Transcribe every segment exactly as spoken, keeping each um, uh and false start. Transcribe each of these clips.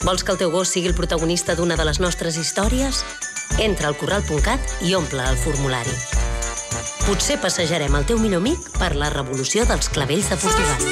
Vols que el teu gos sigui el protagonista d'una de les nostres històries? Entra al corral punt cat i omple el formulari. Potser passejarem el teu millor amic per la revolució dels clavells de Portugal.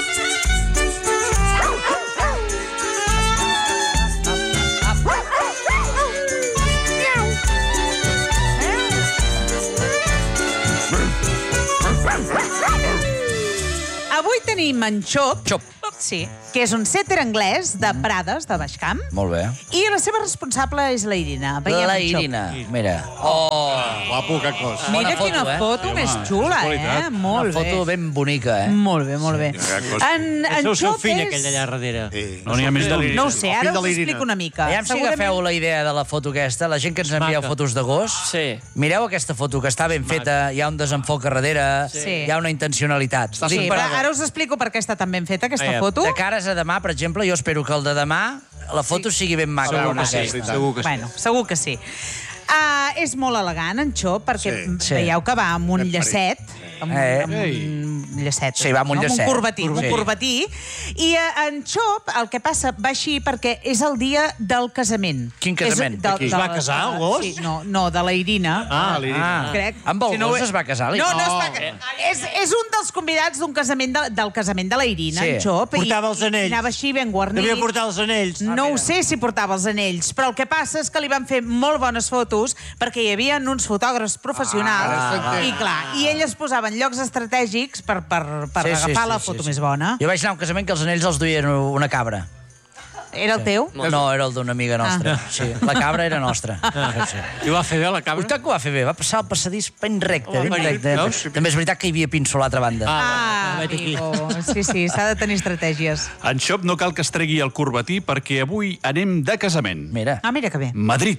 Avui tenim en Xop, Xop. sí, que és un setter anglès de Prades, de Baixcamp. Molt bé. I la seva responsable és la Irina. Veiem La en Xop. Irina, mira. Oh, Guapo, que cos. Mira Bona quina foto, eh? foto més xula, eh? Molt una foto bé. ben bonica, eh? Molt bé, molt bé. En, És en el seu Xop fill, és... aquell allà darrere. No n'hi ha més d'un. No ho sé, ara El fill de us la Irina. explico una mica. Aviam si agafeu la idea de la foto aquesta, la gent que ens envieu maca. fotos de gos, Sí. mireu aquesta foto, que està ben feta, hi ha un desenfoc a darrere, Sí. hi ha una intencionalitat. Sí, Dic, però per- ara us explico per què està tan ben feta aquesta Aviam. foto. De cares a demà, per exemple, jo espero que el de demà la foto sigui ben maca. Segur com que sí, aquesta. segur que sí. Bueno, segur que sí. Uh, és molt elegant, en Xop, perquè Sí. Sí. veieu que va amb un llacet. Amb, Eh. amb un llacet. Sí, va amb un no? llacet. Un corbatí, Sí. un corbatí. I uh, en Xop, el que passa, va així perquè és el dia del casament. Quin casament? És De qui? Es va casar, el gos? Sí, no, no, de la Irina. Ah, l'Irina. Ah, Crec. amb el Si no gos ho he- es va casar, No, no, es va... Oh. és, és un dels convidats d'un casament de, del casament de la Irina, Sí. en Xop. Portava i, els anells. I anava així ben guarnit. Devia portar els anells. No ho sé si portava els anells, però el que passa és que li van fer molt bones fotos perquè hi havia uns fotògrafs professionals Ah, i clar, i ell es posava en llocs estratègics per, per, per Sí, sí, agafar sí, la sí, foto sí. més bona. Jo vaig anar a un casament que els anells els duien una cabra. Era el teu? No, era el d'una amiga nostra. Sí, la cabra era nostra. Sí. I ho va fer bé, la cabra? Vostè que ho va fer bé, va passar el passadís ben recte, ben ben recte. recte. També és veritat que hi havia pinso a l'altra banda. Ah, vet aquí. amigo. Sí, sí, s'ha de tenir estratègies. En Xop no cal que es tregui el corbatí perquè avui anem de casament. Mira. Ah, mira que bé. Madrid,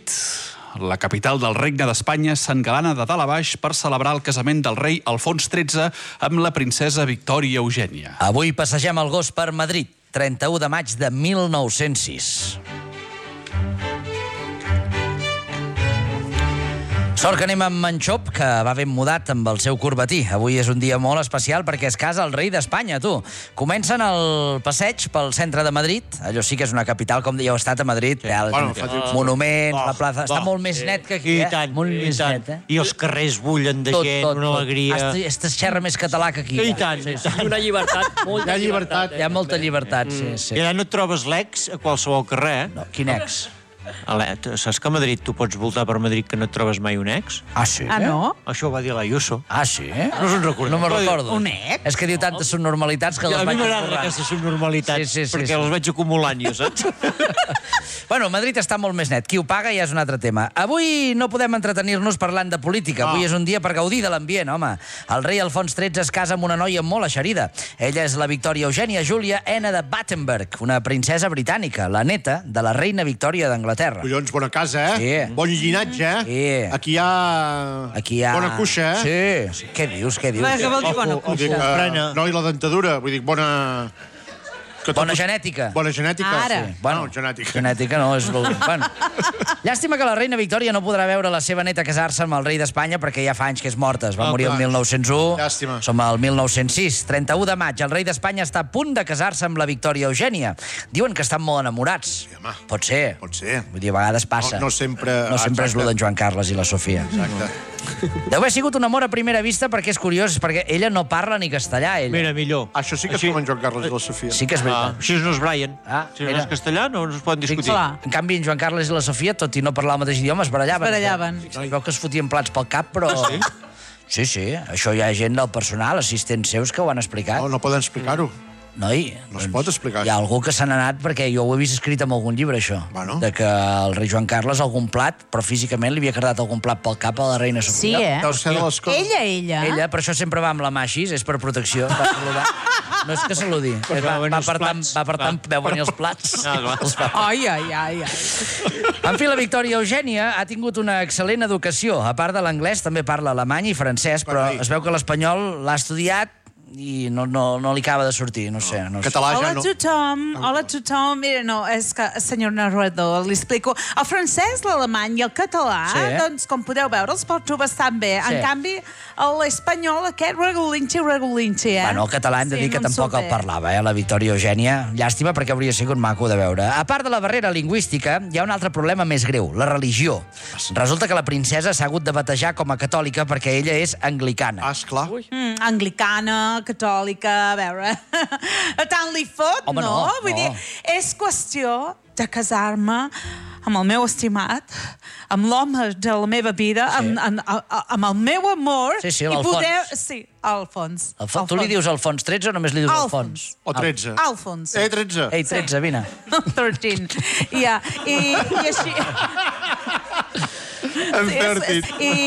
la capital del Regne d'Espanya, s'engalana de dalt a baix per celebrar el casament del rei Alfons tretze amb la princesa Victòria Eugènia. Avui passegem el gos per Madrid, trenta-u de maig de mil nou-cents sis. Sort que anem amb en Xop, que va ben mudat amb el seu corbatí. Avui és un dia molt especial perquè es casa el rei d'Espanya, tu. Comencen el passeig pel centre de Madrid. Allò sí que és una capital, com ja heu estat a Madrid. Ja, Bueno, fa temps. monuments, la plaça... Està va. molt més net que aquí, I eh? tant, molt i més tant. net, eh? I els carrers bullen de gent, una alegria. Hasta, hasta es xerra més català que aquí. I ja. tant, i tant. Una llibertat, molta Hi ha llibertat. Hi ha molta llibertat, sí, sí. I allà no et trobes l'ex a qualsevol carrer, eh? No, quin ex? Ale, tu saps que a Madrid tu pots voltar per Madrid que no et trobes mai un ex? Ah, sí? Ah, no? Això ho va dir l'Ayuso. Ah, sí? No se'n recorda. No me'n Va dir- recordo. Un ex? És que diu tantes subnormalitats que I les a mi vaig m'agrada esborrar. aquestes subnormalitats, Sí, sí, sí, perquè sí. les vaig acumulant jo, saps? Bueno, Madrid està molt més net. Qui ho paga ja és un altre tema. Avui no podem entretenir-nos parlant de política. Avui és un dia per gaudir de l'ambient, home. El rei Alfons tretze es casa amb una noia molt eixerida. Ella és la Victòria Eugènia Júlia Ena de Battenberg, una princesa britànica, la neta de la reina Victòria d'Anglaterra. Collons, bona casa, eh? Sí. Bon llinatge, eh? Sí. Aquí hi ha... Aquí hi ha... Bona cuixa, eh? Sí. sí. Què dius, què dius? Què vol dir bona Vull dir cuixa? que... Frena. No, i la dentadura, vull dir, bona... Que Bona tot- genètica. Bona genètica. Ara. Sí. Bueno, genètica. Genètica no, és... lo- Bueno. Llàstima que la reina Victòria no podrà veure la seva neta casar-se amb el rei d'Espanya perquè ja fa anys que és morta. Es va Ah, morir el clar. mil nou-cents u. Llàstima. Som al mil nou-cents sis. trenta-u de maig. El rei d'Espanya està a punt de casar-se amb la Victòria Eugènia. Diuen que estan molt enamorats. home. Pot ser. Pot ser. Vull dir, a vegades passa. No- no sempre- No sempre és exacte. lo d'en Joan Carles i la Sofia. Exacte. Deu haver sigut un amor a primera vista perquè és curiós, perquè ella no parla ni castellà, ella. Mira, millor. Això sí que és Així- com en Joan Carles i la Sofia. Sí que és Ah, veritat. així no és Brian. Ah, si no mira. és castellà, no es poden discutir. Clar. En canvi, en Joan Carles i la Sofia, tot i no parlar el mateix idioma, es barallaven. Es barallaven. Es veu que es fotien plats pel cap, però... Sí? Sí, sí. Això hi ha gent del personal, assistents seus, que ho han explicat. No, no poden explicar-ho. Noi, No es pot explicar hi ha això. algú que se n'ha anat, perquè jo ho he vist escrit en algun llibre, això. Bueno. De que el rei Joan Carles algun plat, però físicament li havia quedat algun plat pel cap a la reina Sí, Sofia. eh? Deu ser de les coses... Ella, ella. Ella, per això sempre va amb la mà així, és per protecció. Va saludar. No és que saludi. Va, va venir va, els per tant, plats. va per tant, Va. veu venir els plats. Ah, clar. Els plats. Ai, ai, ai, ai. En fi, la Victòria Eugènia ha tingut una excel·lent educació. A part de l'anglès, també parla alemany i francès, però Carai. es veu que l'espanyol l'ha estudiat i no, no, no li acaba de sortir, no sé. No sé. Català Hola ja a no. tothom, hola a tothom. Mira, no, és que, senyor narrador, li explico. El francès, l'alemany i el català, Sí. doncs, com podeu veure, els pot trobar bastant bé. Sí. En canvi, l'espanyol, aquest regulinxi, regulinxi, eh? Bueno, el català hem de Sí, dir que no em tampoc surt el bé. parlava, eh, la Victòria Eugènia. Llàstima, perquè hauria sigut maco de veure. A part de la barrera lingüística, hi ha un altre problema més greu, la religió. Resulta que la princesa s'ha hagut de batejar com a catòlica perquè ella és anglicana. Ah, esclar. Mm, anglicana, catòlica, a veure... Tant li fot, Home, no? no, Vull no. dir, és qüestió de casar-me amb el meu estimat, amb l'home de la meva vida, Sí. amb, amb, amb, amb el meu amor... Sí, sí, i l'Alfons. poder... Sí, Alfons. Alfons. Tu li dius Alfons tretze o només li dius Alfons? Alfons. O tretze. Alfons. Eh, tretze. Ei, tretze, vine. tretze. Ja, i, i així... Em perdit. I,